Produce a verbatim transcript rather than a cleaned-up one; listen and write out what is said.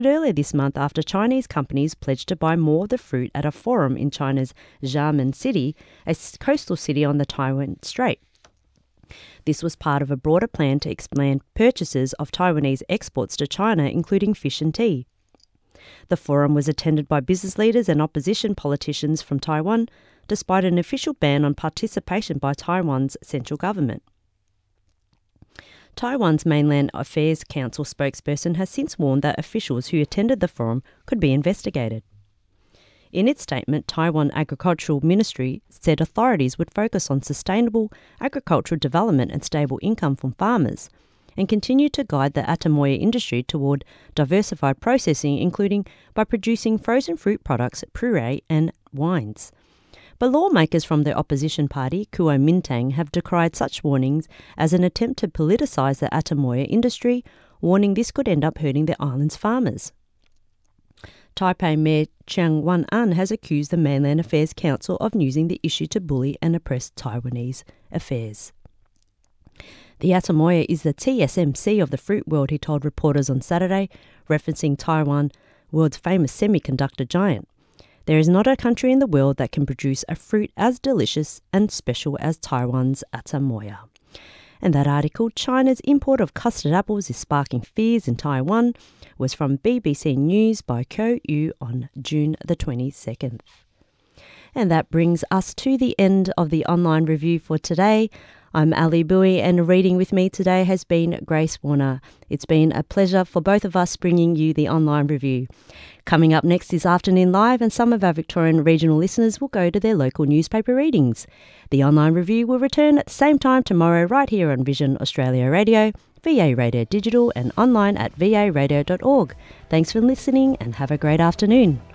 earlier this month after Chinese companies pledged to buy more of the fruit at a forum in China's Xiamen City, a coastal city on the Taiwan Strait. This was part of a broader plan to expand purchases of Taiwanese exports to China, including fish and tea. The forum was attended by business leaders and opposition politicians from Taiwan, despite an official ban on participation by Taiwan's central government. Taiwan's Mainland Affairs Council spokesperson has since warned that officials who attended the forum could be investigated. In its statement, Taiwan Agricultural Ministry said authorities would focus on sustainable agricultural development and stable income from farmers, and continue to guide the Atamoya industry toward diversified processing, including by producing frozen fruit products, puree and wines. But lawmakers from the opposition party, Kuomintang, have decried such warnings as an attempt to politicise the Atamoya industry, warning this could end up hurting the island's farmers. Taipei Mayor Chiang Wan-an has accused the Mainland Affairs Council of using the issue to bully and oppress Taiwanese affairs. The Atamoya is the T S M C of the fruit world, he told reporters on Saturday, referencing Taiwan, world's famous semiconductor giant. There is not a country in the world that can produce a fruit as delicious and special as Taiwan's Atamoya. And that article, China's import of custard apples is sparking fears in Taiwan, was from B B C News by Ko Yu on June the twenty-second. And that brings us to the end of the online review for today. I'm Ali Bowie, and reading with me today has been Grace Warner. It's been a pleasure for both of us bringing you the online review. Coming up next is Afternoon Live, and some of our Victorian regional listeners will go to their local newspaper readings. The online review will return at the same time tomorrow right here on Vision Australia Radio, V A Radio Digital, and online at v a radio dot org. Thanks for listening and have a great afternoon.